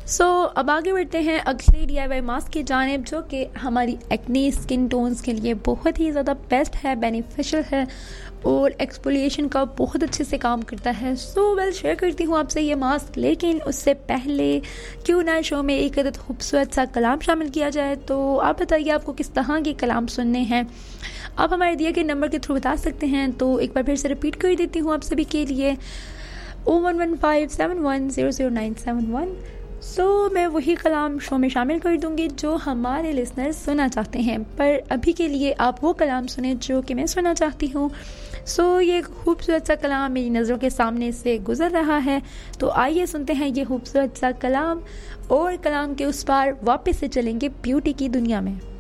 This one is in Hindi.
अब आगे बढ़ते हैं अगले DIY मास्क की जानिब, जो कि हमारी एक्ने स्किन टोन्स के लिए बहुत ही ज़्यादा बेस्ट है, बेनिफिशियल है और एक्सफोलिएशन का बहुत अच्छे से काम करता है। शेयर करती हूँ आपसे ये मास्क, लेकिन उससे पहले क्यों ना शो में एक अदद खूबसूरत सा कलाम शामिल किया जाए। तो आप बताइए आपको किस तरह के कलाम सुनने हैं, आप हमारे दिए गए नंबर के थ्रू बता सकते हैं। तो एक बार फिर से रिपीट कर देती हूँ आप सभी के लिए 011571000971। मैं वही कलाम शो में शामिल कर दूंगी जो हमारे लिसनर्स सुनना चाहते हैं, पर अभी के लिए आप वो कलाम सुने जो कि मैं सुनना चाहती हूँ। ये खूबसूरत सा कलाम मेरी नज़रों के सामने से गुजर रहा है, तो आइए सुनते हैं ये खूबसूरत सा कलाम और कलाम के उस पार वापस से चलेंगे ब्यूटी की दुनिया में।